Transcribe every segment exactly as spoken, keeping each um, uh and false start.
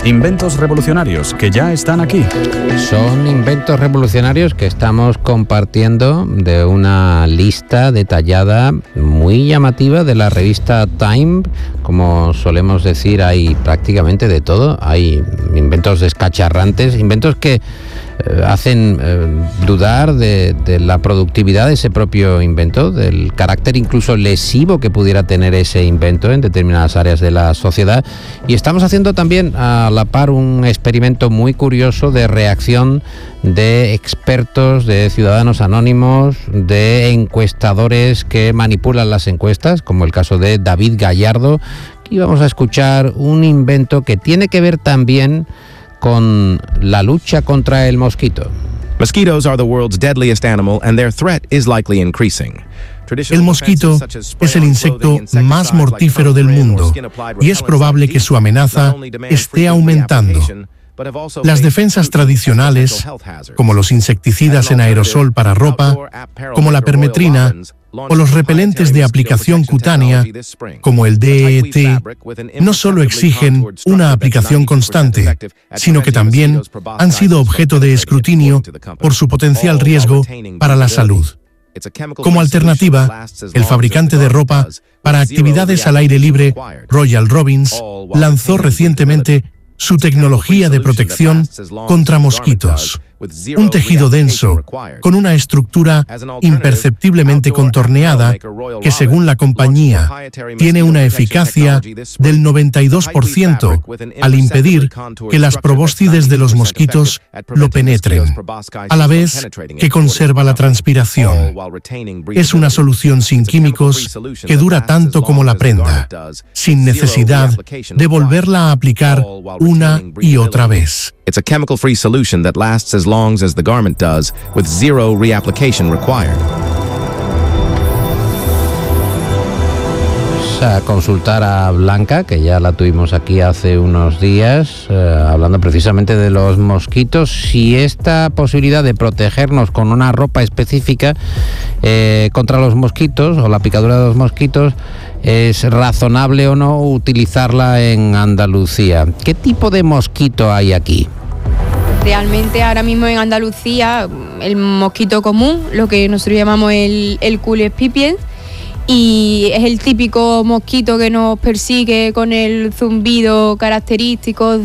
Inventos revolucionarios que ya están aquí. Son inventos revolucionarios que estamos compartiendo de una lista detallada muy llamativa de la revista Time. Como solemos decir, hay prácticamente de todo. Hay inventos descacharrantes, inventos que eh, hacen eh, dudar de, de la productividad de ese propio invento, del carácter incluso lesivo que pudiera tener ese invento en determinadas áreas de la sociedad. Y estamos haciendo también a la par un experimento muy curioso de reacción de expertos, de ciudadanos anónimos, de encuestadores que manipulan las encuestas, como el caso de David Gallardo. Aquí vamos a escuchar un invento que tiene que ver también con la lucha contra el mosquito. Mosquitoes are the world's deadliest animal and their threat is likely increasing. El mosquito es el insecto más mortífero del mundo y es probable que su amenaza esté aumentando. Las defensas tradicionales, como los insecticidas en aerosol para ropa, como la permetrina, o los repelentes de aplicación cutánea, como el D E T, no solo exigen una aplicación constante, sino que también han sido objeto de escrutinio por su potencial riesgo para la salud. Como alternativa, el fabricante de ropa para actividades al aire libre, Royal Robbins, lanzó recientemente su tecnología de protección contra mosquitos. Un tejido denso, con una estructura imperceptiblemente contorneada, que según la compañía tiene una eficacia del noventa y dos por ciento al impedir que las probóscides de los mosquitos lo penetren, a la vez que conserva la transpiración. Es una solución sin químicos que dura tanto como la prenda, sin necesidad de volverla a aplicar una y otra vez. It's a chemical-free solution that lasts as long as the garment does, with zero reapplication required. A consultar a Blanca, que ya la tuvimos aquí hace unos días, eh, hablando precisamente de los mosquitos, si esta posibilidad de protegernos con una ropa específica eh, contra los mosquitos o la picadura de los mosquitos es razonable o no utilizarla en Andalucía. ¿Qué tipo de mosquito hay aquí? Realmente ahora mismo en Andalucía el mosquito común, lo que nosotros llamamos el, el Culex pipiens, y es el típico mosquito que nos persigue con el zumbido característico.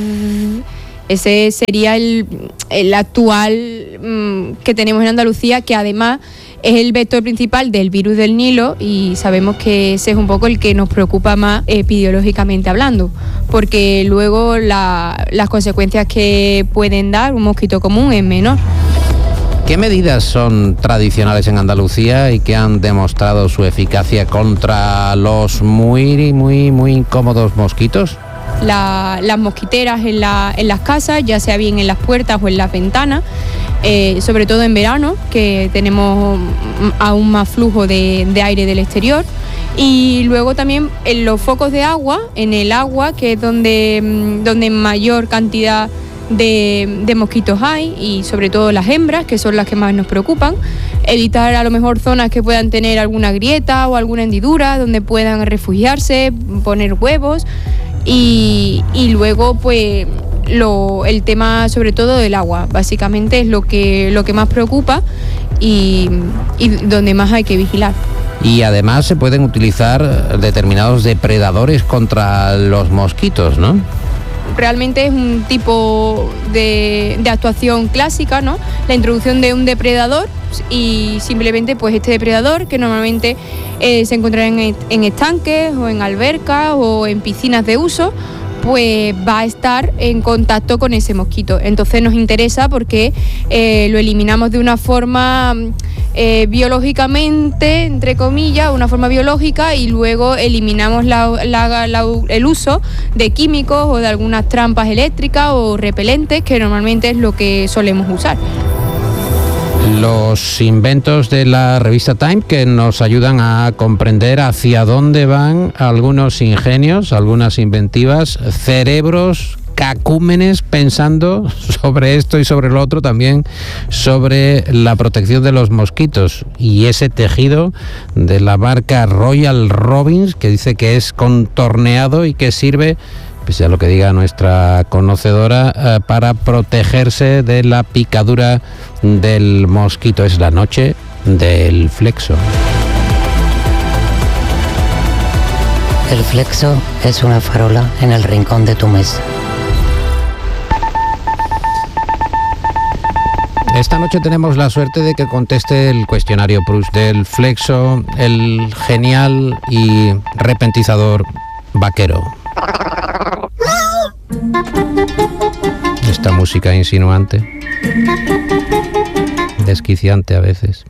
Ese sería el, el actual mmm, que tenemos en Andalucía, que además es el vector principal del virus del Nilo, y sabemos que ese es un poco el que nos preocupa más epidemiológicamente hablando, porque luego la, las consecuencias que pueden dar un mosquito común es menor. ¿Qué medidas son tradicionales en Andalucía y que han demostrado su eficacia contra los muy, muy, muy incómodos mosquitos? La, las mosquiteras en, la, en las casas, ya sea bien en las puertas o en las ventanas, eh, sobre todo en verano, que tenemos aún más flujo de, de aire del exterior. Y luego también en los focos de agua, en el agua, que es donde, donde mayor cantidad de, de mosquitos hay, y sobre todo las hembras, que son las que más nos preocupan. Evitar a lo mejor zonas que puedan tener alguna grieta o alguna hendidura donde puedan refugiarse, poner huevos. Y, y luego pues lo, el tema sobre todo del agua, básicamente es lo que, lo que más preocupa y, y donde más hay que vigilar. Y además se pueden utilizar determinados depredadores contra los mosquitos, ¿no? Realmente es un tipo de, de actuación clásica, ¿no? La introducción de un depredador, y simplemente pues este depredador, que normalmente eh, se encontrará en, en estanques o en albercas o en piscinas de uso, pues va a estar en contacto con ese mosquito. Entonces nos interesa porque eh, lo eliminamos de una forma eh, biológicamente, entre comillas, una forma biológica, y luego eliminamos la, la, la, el uso de químicos o de algunas trampas eléctricas o repelentes, que normalmente es lo que solemos usar. Los inventos de la revista Time que nos ayudan a comprender hacia dónde van algunos ingenios, algunas inventivas, cerebros cacúmenes pensando sobre esto y sobre lo otro, también sobre la protección de los mosquitos, y ese tejido de la marca Royal Robbins, que dice que es contorneado y que sirve pese a lo que diga nuestra conocedora, eh, para protegerse de la picadura del mosquito. Es la noche del flexo. El flexo es una farola en el rincón de tu mesa. Esta noche tenemos la suerte de que conteste el cuestionario Proust del flexo, el genial y repentizador vaquero. Esta música insinuante, desquiciante a veces.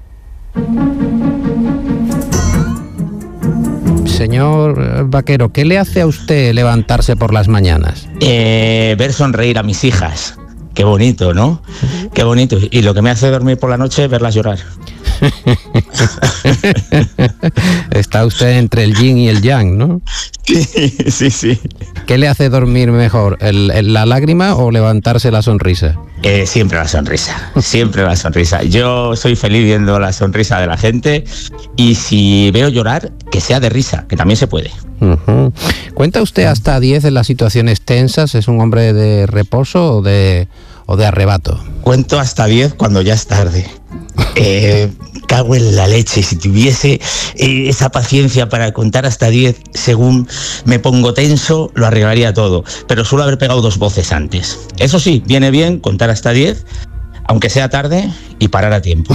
Señor vaquero, ¿qué le hace a usted levantarse por las mañanas? Eh, ver sonreír a mis hijas. Qué bonito, ¿no? Qué bonito. Y lo que me hace dormir por la noche es verlas llorar. Está usted entre el yin y el yang, ¿no? Sí, sí, sí. ¿Qué le hace dormir mejor, el, el, la lágrima o levantarse la sonrisa? Eh, siempre la sonrisa, siempre la sonrisa. Yo soy feliz viendo la sonrisa de la gente y si veo llorar, que sea de risa, que también se puede. Uh-huh. ¿Cuenta usted hasta diez en las situaciones tensas? ¿Es un hombre de reposo o de, o de arrebato? Cuento hasta diez cuando ya es tarde. Eh, cago en la leche. Si tuviese eh, esa paciencia para contar hasta diez según me pongo tenso, lo arreglaría todo. Pero suelo haber pegado dos voces antes. Eso sí, viene bien contar hasta diez, aunque sea tarde, y parar a tiempo.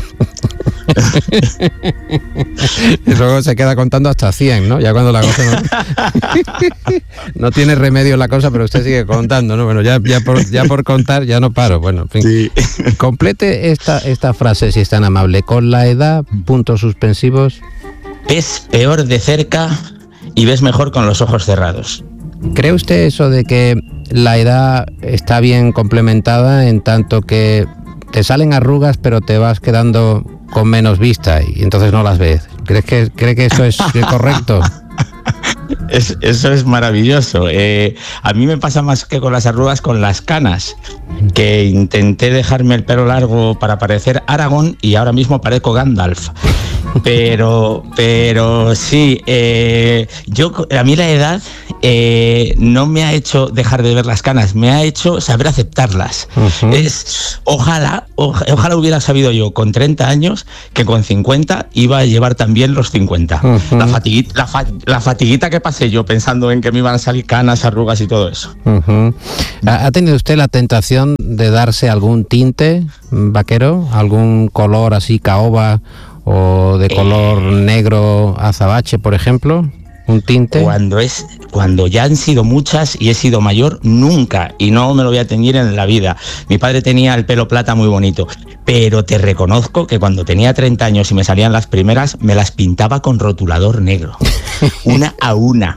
Y luego se queda contando hasta cien, ¿no? Ya cuando la cosa no, no tiene remedio la cosa, pero usted sigue contando, ¿no? Bueno, ya, ya, por, ya por contar ya no paro. Bueno, en fin. Sí. Complete esta, esta frase, si es tan amable. Con la edad, puntos suspensivos. Ves peor de cerca y ves mejor con los ojos cerrados. ¿Cree usted eso de que la edad está bien complementada en tanto que te salen arrugas pero te vas quedando con menos vista y entonces no las ves? ¿Crees que, cree que eso es correcto? Es, eso es maravilloso. Eh, a mí me pasa más que con las arrugas, con las canas, que intenté dejarme el pelo largo para parecer Aragorn y ahora mismo parezco Gandalf. Pero, pero sí, eh, yo a mí la edad eh, no me ha hecho dejar de ver las canas, me ha hecho saber aceptarlas. Uh-huh. Es, ojalá, oja, ojalá hubiera sabido yo con treinta años que con cincuenta iba a llevar también los cincuenta. Uh-huh. La fatiguita, la, fa, la fatiguita que pasé yo pensando en que me iban a salir canas, arrugas y todo eso. Uh-huh. ¿Ha tenido usted la tentación de darse algún tinte, vaquero? ¿Algún color así caoba? ¿O de color eh, negro azabache, por ejemplo? ¿Un tinte? Cuando, es, cuando ya han sido muchas y he sido mayor, nunca. Y no me lo voy a teñir en la vida. Mi padre tenía el pelo plata muy bonito. Pero te reconozco que cuando tenía treinta años y me salían las primeras, me las pintaba con rotulador negro. Una a una.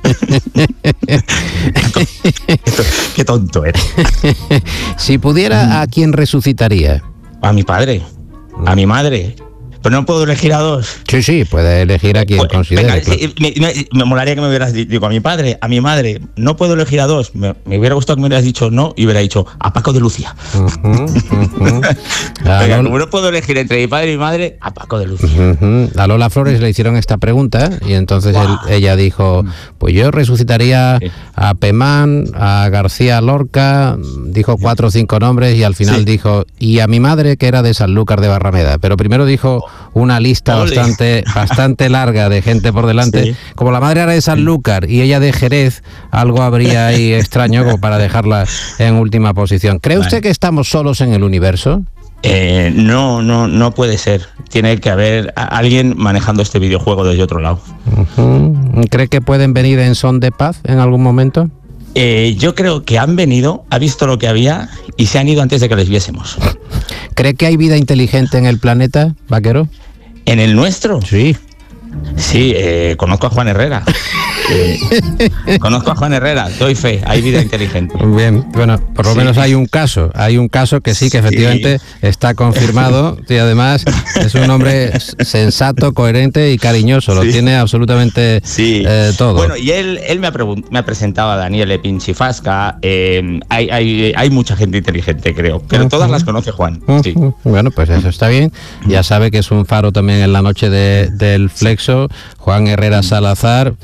Qué tonto eres. Si pudiera, ¿a quién resucitaría? A mi padre. A mi madre. Pero no puedo elegir a dos. Sí, sí, puede elegir a quien pues, considere. Venga, claro. sí, me, me, me molaría que me hubieras dicho a mi padre, a mi madre, no puedo elegir a dos. Me, me hubiera gustado que me hubieras dicho no y hubiera dicho a Paco de Lucía. Uh-huh, uh-huh. Venga, como no puedo elegir entre mi padre y mi madre, a Paco de Lucía. Uh-huh. A Lola Flores le hicieron esta pregunta y entonces wow. él, ella dijo, pues yo resucitaría sí. a Pemán, a García Lorca, dijo cuatro o cinco nombres y al final sí. dijo, y a mi madre que era de Sanlúcar de Barrameda. Pero primero dijo una lista Ole. bastante bastante larga de gente por delante. Sí. Como la madre era de Sanlúcar y ella de Jerez, algo habría ahí extraño como para dejarla en última posición. ¿Cree usted vale. que estamos solos en el universo? Eh, no, no, no puede ser. Tiene que haber alguien manejando este videojuego desde otro lado. Uh-huh. ¿Cree que pueden venir en son de paz en algún momento? Eh, yo creo que han venido, ha visto lo que había y se han ido antes de que les viésemos. ¿Cree que hay vida inteligente en el planeta, vaquero? ¿En el nuestro? Sí. Sí, eh, conozco a Juan Herrera. Eh, conozco a Juan Herrera, doy fe, hay vida inteligente. Bien, bueno, por lo sí. menos hay un caso, hay un caso que sí, que efectivamente sí. está confirmado y además es un hombre sensato, coherente y cariñoso, lo sí. tiene absolutamente sí. eh, todo. Bueno, y él, él me, ha pregunt- me ha presentado a Daniele Pinchifasca, eh, hay, hay, hay mucha gente inteligente, creo, pero uh-huh. todas las conoce Juan. Uh-huh. Sí. Bueno, pues eso está bien, ya sabe que es un faro también en la noche de, del Flexo, Juan Herrera Salazar. Eh,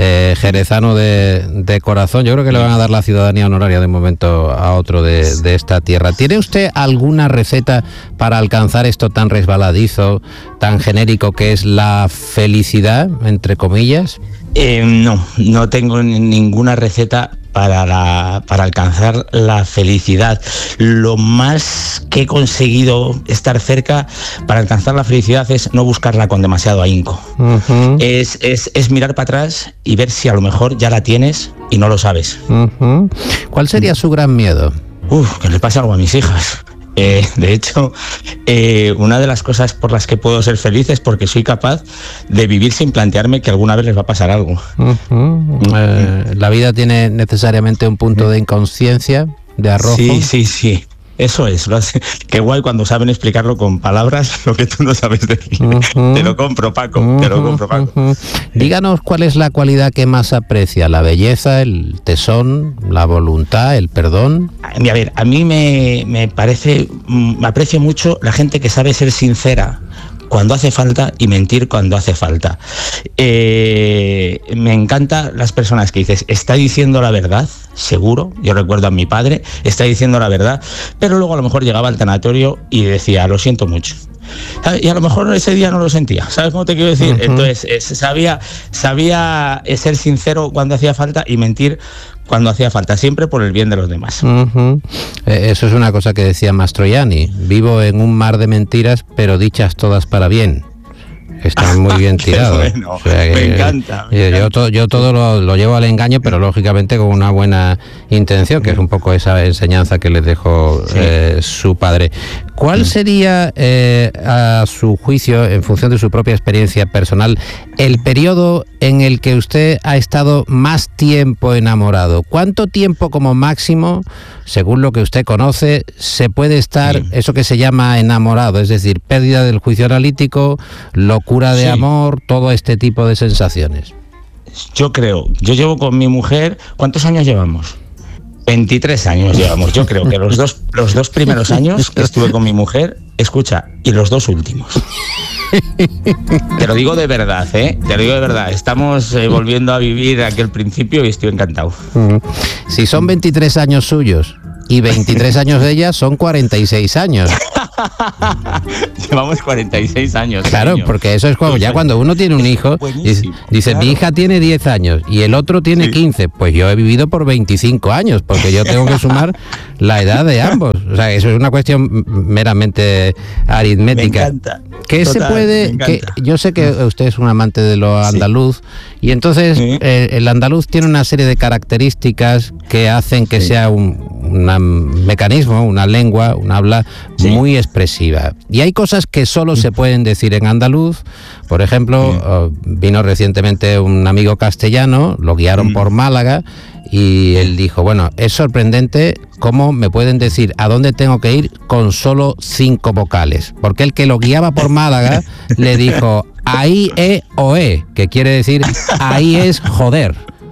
eh, jerezano de, de corazón. Yo creo que le van a dar la ciudadanía honoraria de momento a otro de, de esta tierra. ¿Tiene usted alguna receta para alcanzar esto tan resbaladizo, tan genérico que es la felicidad, entre comillas? Eh, no, no tengo ninguna receta para, la, para alcanzar la felicidad. Lo más que he conseguido estar cerca para alcanzar la felicidad es no buscarla con demasiado ahínco. Uh-huh. Es, es, es mirar para atrás y ver si a lo mejor ya la tienes y no lo sabes. Uh-huh. ¿Cuál sería su gran miedo? Uf, que le pase algo a mis hijas. Eh, de hecho, eh, una de las cosas por las que puedo ser feliz es porque soy capaz de vivir sin plantearme que alguna vez les va a pasar algo. Uh-huh. Eh, la vida tiene necesariamente un punto de inconsciencia, de arrojo. Sí, sí, sí. Eso es, lo hace. Qué guay cuando saben explicarlo con palabras lo que tú no sabes decir. Uh-huh. Te lo compro, Paco, uh-huh. te lo compro, Paco. Uh-huh. Díganos cuál es la cualidad que más aprecia, la belleza, el tesón, la voluntad, el perdón. A ver, a mí me, me parece, me aprecio mucho la gente que sabe ser sincera cuando hace falta y mentir cuando hace falta. Eh, me encantan las personas que dices, está diciendo la verdad, seguro, yo recuerdo a mi padre, está diciendo la verdad, pero luego a lo mejor llegaba al tanatorio y decía, lo siento mucho. ¿Sabes? Y a lo mejor ese día no lo sentía, ¿sabes cómo te quiero decir? Uh-huh. Entonces, eh, sabía, sabía ser sincero cuando hacía falta y mentir cuando hacía falta, siempre por el bien de los demás. Uh-huh. Eh, eso es una cosa que decía Mastroianni, vivo en un mar de mentiras, pero dichas todas para bien. Está muy bien tirado. Bueno, o sea, me, que, encanta, me yo, encanta. Yo, to, yo todo lo, lo llevo al engaño, pero lógicamente con una buena intención, que es un poco esa enseñanza que les dejó sí. eh, su padre. ¿Cuál sería, eh, a su juicio, en función de su propia experiencia personal, el periodo en el que usted ha estado más tiempo enamorado? ¿Cuánto tiempo como máximo, según lo que usted conoce, se puede estar, sí. eso que se llama enamorado? Es decir, pérdida del juicio analítico, locura de sí. amor, todo este tipo de sensaciones. Yo creo, yo llevo con mi mujer, ¿cuántos años llevamos? veintitrés años llevamos. Yo creo que los dos, los dos primeros años que estuve con mi mujer, escucha, y los dos últimos. Te lo digo de verdad, ¿eh? Te lo digo de verdad. Estamos eh, volviendo a vivir aquel principio y estoy encantado. Si son veintitrés años suyos y veintitrés años de ella, son cuarenta y seis años. Llevamos cuarenta y seis años. Claro, señor. Porque eso es como ya cuando uno tiene un hijo, dice, dice claro. mi hija tiene diez años y el otro tiene sí. quince, pues yo he vivido por veinticinco años, porque yo tengo que sumar la edad de ambos. O sea, eso es una cuestión meramente aritmética. Me encanta. ¿Qué Total, se puede? Que, yo sé que usted es un amante de lo andaluz, sí. y entonces sí. eh, el andaluz tiene una serie de características que hacen que sí. sea un un mecanismo, una lengua, un habla sí. muy expresiva. Y hay cosas que solo se pueden decir en andaluz. Por ejemplo, sí. uh, vino recientemente un amigo castellano, lo guiaron mm. por Málaga, y él dijo, bueno, es sorprendente cómo me pueden decir a dónde tengo que ir con solo cinco vocales. Porque el que lo guiaba por Málaga le dijo, ahí e o e, que quiere decir, ahí es joder.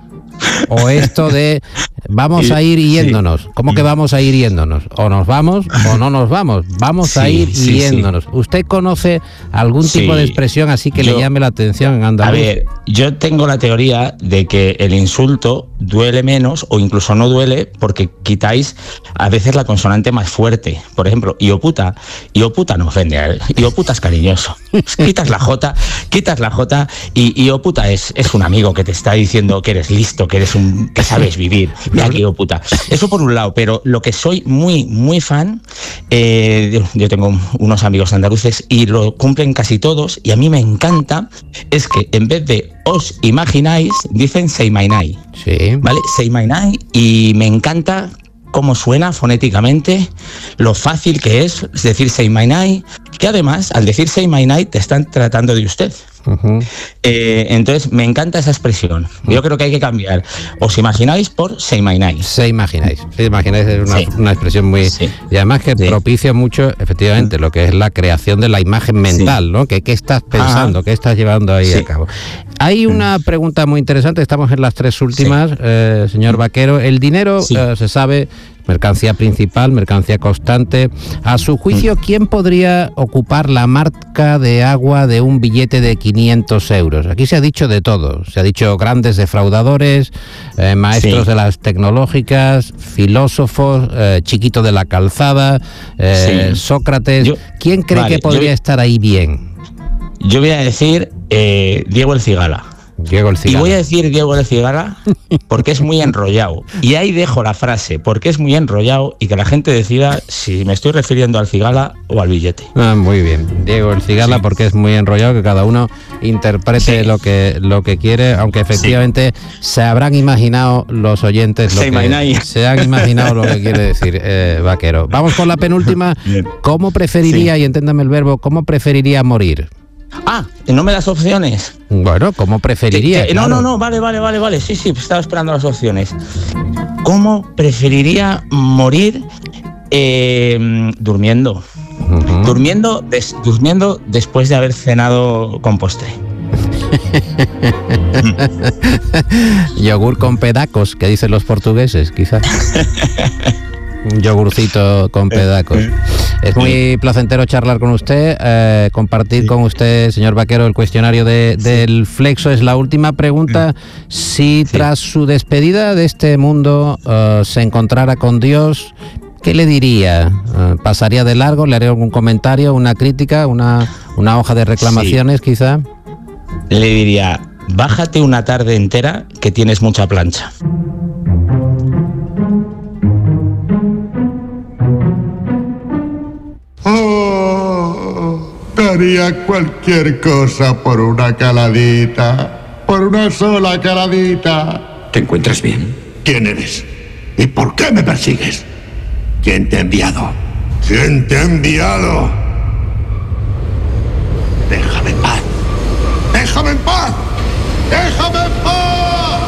O esto de vamos a ir yéndonos. Sí. ¿Cómo que vamos a ir yéndonos? O nos vamos o no nos vamos. Vamos sí, a ir sí, yéndonos. Sí. ¿Usted conoce algún sí. tipo de expresión así que yo, le llame la atención en andaluz? A ver, yo tengo la teoría de que el insulto duele menos o incluso no duele porque quitáis a veces la consonante más fuerte. Por ejemplo, ioputa. Ioputa no ofende. Ioputa es cariñoso. Quitas la J, quitas la J y ioputa es, es un amigo que te está diciendo que eres listo, que eres un que sabes vivir. Mira que ioputa. Eso por un lado, pero lo que soy muy, muy fan, eh, yo tengo unos amigos andaluces y lo cumplen casi todos, y a mí me encanta, es que en vez de os imagináis, dicen seimainai. Sí. ¿Vale? Seimainai, y me encanta cómo suena fonéticamente, lo fácil que es, es decir seimainai, que además, al decir seimainai, te están tratando de usted. Uh-huh. Eh, entonces me encanta esa expresión. Yo creo que hay que cambiar. ¿Os imagináis por se imagináis? Se imagináis. Se imagináis es una, sí. una expresión muy sí. y además que sí. propicia mucho efectivamente lo que es la creación de la imagen mental, sí. ¿no? Que qué estás pensando, qué estás llevando ahí sí. a cabo. Hay una pregunta muy interesante. Estamos en las tres últimas, sí. eh, señor Vaquero. El dinero sí. eh, se sabe mercancía principal, mercancía constante. A su juicio, ¿quién podría ocupar la marca de agua de un billete de quinientos euros? Aquí se ha dicho de todo. Se ha dicho grandes defraudadores, eh, maestros sí. de las tecnológicas, filósofos, eh, Chiquito de la Calzada, eh, sí. Sócrates. Yo, ¿Quién cree vale, que podría yo, estar ahí bien? Yo voy a decir eh, Diego el Cigala. Diego el Cigala. Y voy a decir Diego el Cigala porque es muy enrollado. Y ahí dejo la frase, porque es muy enrollado, y que la gente decida si me estoy refiriendo al Cigala o al billete. Ah, muy bien. Diego el Cigala, sí. porque es muy enrollado, que cada uno interprete sí. lo que lo que quiere, aunque efectivamente sí. se habrán imaginado los oyentes lo se, que, se han imaginado lo que quiere decir eh, Vaquero. Vamos con la penúltima. Bien. ¿Cómo preferiría, sí. y entiéndame el verbo, cómo preferiría morir? Ah, ¿no me das opciones? Bueno, ¿cómo preferiría? Que, que, claro. No, no, no, vale, vale, vale, vale. Sí, sí, estaba esperando las opciones. ¿Cómo preferiría morir eh, durmiendo? Uh-huh. Durmiendo, des, durmiendo después de haber cenado con postre. Yogur con pedacos, que dicen los portugueses, quizás. Un yogurcito con pedacos. Es muy placentero charlar con usted, eh, compartir sí. con usted, señor Vaquero, el cuestionario de, del Flexo. Es la última pregunta. Si sí. tras su despedida de este mundo uh, se encontrara con Dios, ¿qué le diría? Uh, ¿Pasaría de largo? ¿Le haría algún comentario, una crítica, una, una hoja de reclamaciones, sí. quizá? Le diría, bájate una tarde entera que tienes mucha plancha. Daría cualquier cosa por una caladita, por una sola caladita. ¿Te encuentras bien? ¿Quién eres? ¿Y por qué me persigues? ¿Quién te ha enviado? ¿Quién te ha enviado? Déjame en paz. ¡Déjame en paz! ¡Déjame en paz!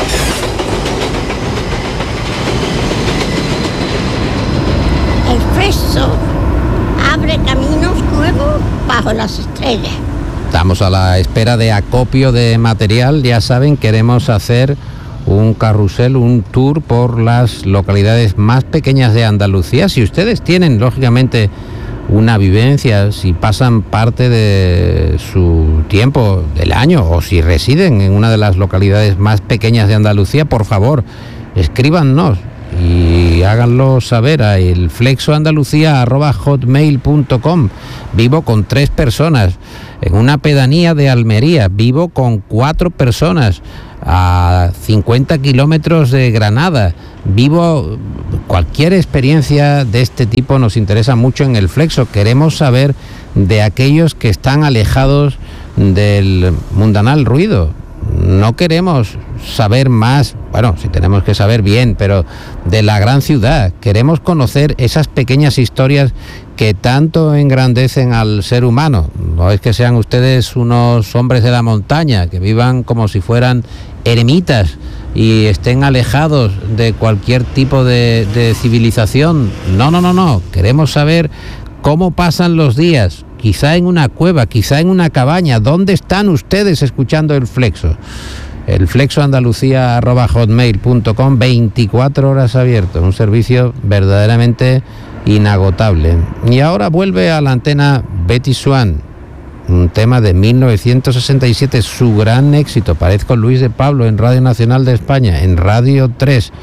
El Flexo abre caminos nuevos bajo las estrellas. Estamos a la espera de acopio de material. Ya saben, queremos hacer un carrusel, un tour por las localidades más pequeñas de Andalucía. Si ustedes tienen, lógicamente, una vivencia, si pasan parte de su tiempo del año o si residen en una de las localidades más pequeñas de Andalucía, por favor, escríbanos y háganlo saber a el flexo andalucía arroba hotmail punto com. Vivo con tres personas en una pedanía de Almería, vivo con cuatro personas a cincuenta kilómetros de Granada, vivo. Cualquier experiencia de este tipo nos interesa mucho en el Flexo. Queremos saber de aquellos que están alejados del mundanal ruido. No queremos saber más, bueno, si tenemos que saber bien, pero de la gran ciudad. Queremos conocer esas pequeñas historias que tanto engrandecen al ser humano. No es que sean ustedes unos hombres de la montaña, que vivan como si fueran eremitas y estén alejados de cualquier tipo de, de civilización. No, no, no, no. Queremos saber cómo pasan los días. Quizá en una cueva, quizá en una cabaña. ¿Dónde están ustedes escuchando el Flexo? El flexo andalucía arroba hotmail punto com, veinticuatro horas abierto, un servicio verdaderamente inagotable. Y ahora vuelve a la antena Betty Swan, un tema de mil novecientos sesenta y siete, su gran éxito. Parezco Luis de Pablo en Radio Nacional de España, en Radio tres.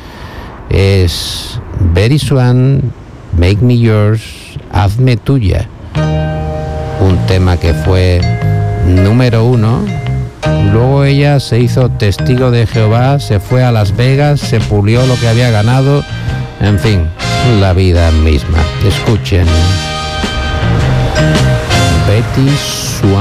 Es Betty Swan, Make Me Yours, Hazme Tuya. Un tema que fue número uno. Luego ella se hizo testigo de Jehová, se fue a Las Vegas, se pulió lo que había ganado. En fin, la vida misma. Escuchen. Betty